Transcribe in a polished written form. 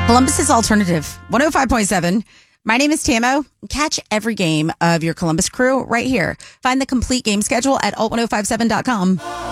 Columbus's Alternative, 105.7. My name is Tamo. Catch every game of your Columbus Crew right here. Find the complete game schedule at alt1057.com.